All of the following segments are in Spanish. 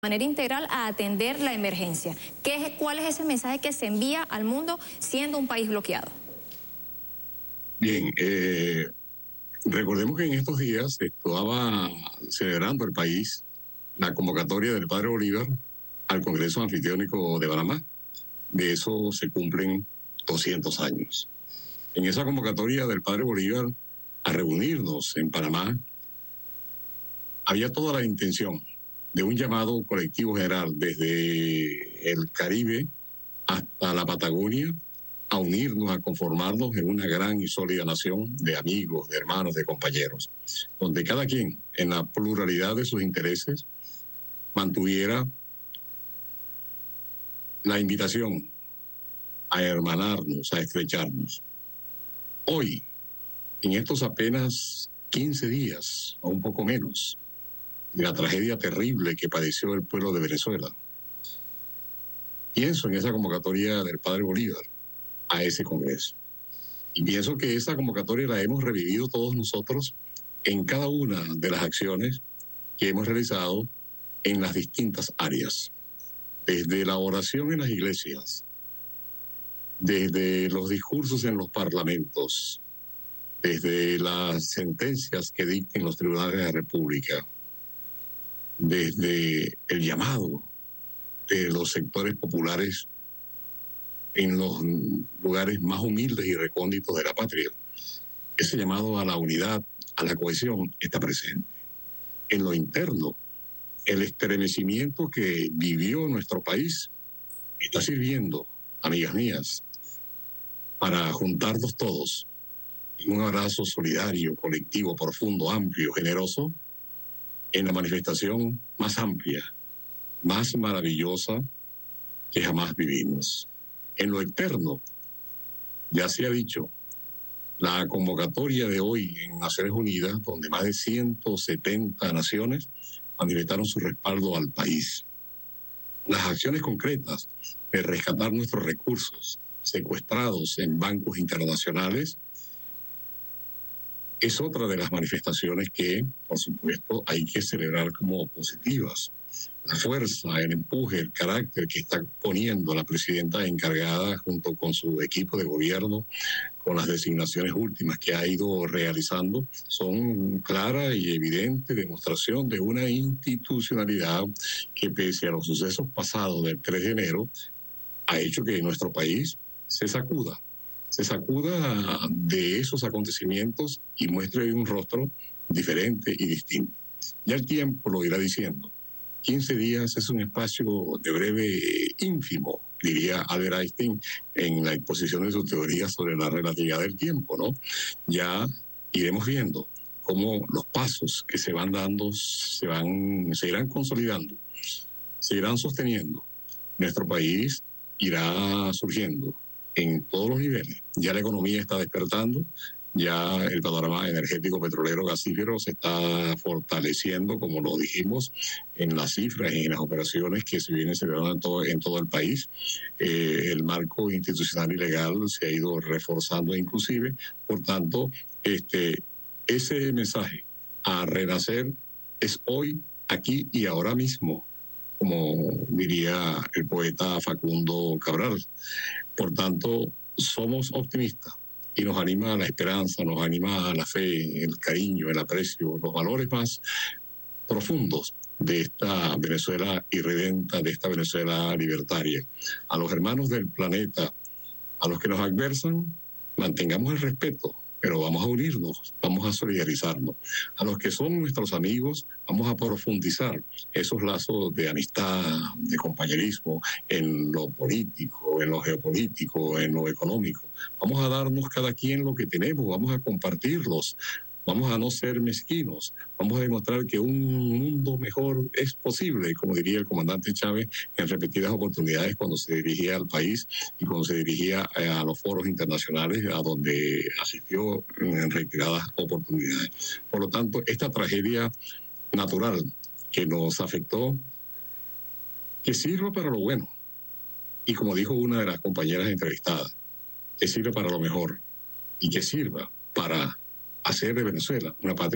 manera integral a atender la emergencia. ¿Cuál es ese mensaje que se envía al mundo siendo un país bloqueado? Bien, recordemos que en estos días estaba celebrando el país la convocatoria del Padre Bolívar al Congreso Anfitriónico de Panamá. De eso se cumplen 200 años. En esa convocatoria del Padre Bolívar a reunirnos en Panamá, había toda la intención de un llamado colectivo general desde el Caribe hasta la Patagonia, a unirnos, a conformarnos en una gran y sólida nación de amigos, de hermanos, de compañeros, donde cada quien, en la pluralidad de sus intereses, mantuviera la invitación a hermanarnos, a estrecharnos. Hoy, en estos apenas 15 días, o un poco menos, de la tragedia terrible que padeció el pueblo de Venezuela, pienso en esa convocatoria del Padre Bolívar a ese Congreso. Y pienso que esa convocatoria la hemos revivido todos nosotros en cada una de las acciones que hemos realizado en las distintas áreas. Desde la oración en las iglesias, desde los discursos en los parlamentos, desde las sentencias que dicten los tribunales de la República, desde el llamado de los sectores populares en los lugares más humildes y recónditos de la patria. Ese llamado a la unidad, a la cohesión, está presente. En lo interno, el estremecimiento que vivió nuestro país está sirviendo, amigas mías, para juntarnos todos en un abrazo solidario, colectivo, profundo, amplio, generoso, en la manifestación más amplia, más maravillosa que jamás vivimos. En lo externo, ya se ha dicho, la convocatoria de hoy en Naciones Unidas, donde más de 170 naciones manifestaron su respaldo al país. Las acciones concretas de rescatar nuestros recursos secuestrados en bancos internacionales es otra de las manifestaciones que, por supuesto, hay que celebrar como positivas. La fuerza, el empuje, el carácter que está poniendo la presidenta encargada junto con su equipo de gobierno, con las designaciones últimas que ha ido realizando, son clara y evidente demostración de una institucionalidad que, pese a los sucesos pasados del 3 de enero, ha hecho que nuestro país se sacuda de esos acontecimientos y muestre un rostro diferente y distinto. Ya el tiempo lo irá diciendo. 15 días es un espacio de breve ínfimo, diría Albert Einstein en la exposición de su teoría sobre la relatividad del tiempo, ¿no? Ya iremos viendo cómo los pasos que se van dando se irán consolidando, se irán sosteniendo. Nuestro país irá surgiendo en todos los niveles. Ya la economía está despertando, ya el panorama energético petrolero gasífero se está fortaleciendo, como lo dijimos, en las cifras y en las operaciones que se vienen celebrando en todo el país. El marco institucional y legal se ha ido reforzando inclusive. Por tanto, ese mensaje a renacer es hoy, aquí y ahora mismo, como diría el poeta Facundo Cabral. Por tanto, somos optimistas y nos anima a la esperanza, nos anima a la fe, el cariño, el aprecio, los valores más profundos de esta Venezuela irredenta, de esta Venezuela libertaria. A los hermanos del planeta, a los que nos adversan, mantengamos el respeto, pero vamos a unirnos, vamos a solidarizarnos. A los que son nuestros amigos, vamos a profundizar esos lazos de amistad, de compañerismo, en lo político, en lo geopolítico, en lo económico. Vamos a darnos cada quien lo que tenemos, vamos a compartirlos, vamos a no ser mezquinos, vamos a demostrar que un mundo mejor es posible, como diría el comandante Chávez en repetidas oportunidades cuando se dirigía al país y cuando se dirigía a los foros internacionales a donde asistió en reiteradas oportunidades. Por lo tanto, esta tragedia natural que nos afectó, que sirva para lo bueno, y como dijo una de las compañeras entrevistadas, que sirva para lo mejor y que sirva para hacer de Venezuela una patria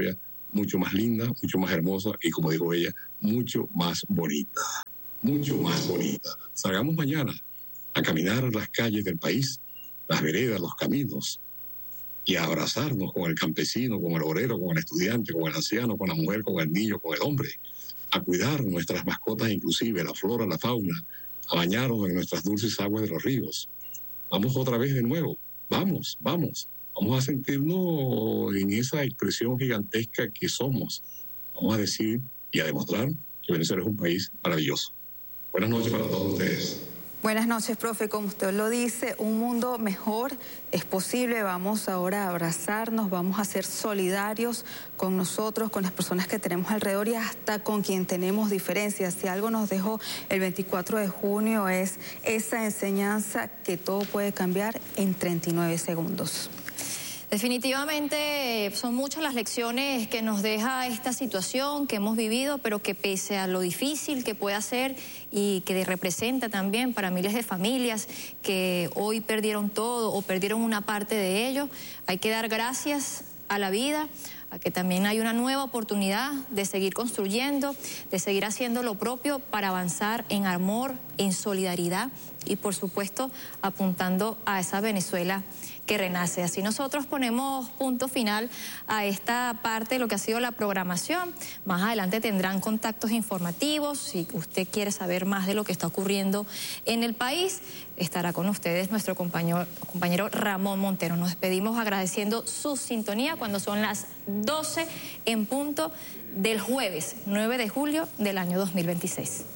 mucho más linda, mucho más hermosa y, como dijo ella, mucho más bonita. Mucho más bonita. Salgamos mañana a caminar las calles del país, las veredas, los caminos, y a abrazarnos con el campesino, con el obrero, con el estudiante, con el anciano, con la mujer, con el niño, con el hombre, a cuidar nuestras mascotas, inclusive la flora, la fauna, a bañarnos en nuestras dulces aguas de los ríos. Vamos otra vez de nuevo, vamos a sentirnos en esa expresión gigantesca que somos. Vamos a decir y a demostrar que Venezuela es un país maravilloso. Buenas noches para todos ustedes. Buenas noches, profe. Como usted lo dice, un mundo mejor es posible. Vamos ahora a abrazarnos, vamos a ser solidarios con nosotros, con las personas que tenemos alrededor y hasta con quien tenemos diferencias. Si algo nos dejó el 24 de junio es esa enseñanza que todo puede cambiar en 39 segundos. Definitivamente son muchas las lecciones que nos deja esta situación que hemos vivido, pero que pese a lo difícil que puede ser y que representa también para miles de familias que hoy perdieron todo o perdieron una parte de ello, hay que dar gracias a la vida, a que también hay una nueva oportunidad de seguir construyendo, de seguir haciendo lo propio para avanzar en amor, en solidaridad y por supuesto apuntando a esa Venezuela que renace. Así nosotros ponemos punto final a esta parte de lo que ha sido la programación. Más adelante tendrán contactos informativos. Si usted quiere saber más de lo que está ocurriendo en el país, estará con ustedes nuestro compañero Ramón Montero. Nos despedimos agradeciendo su sintonía cuando son las 12 en punto del jueves 9 de julio del año 2026.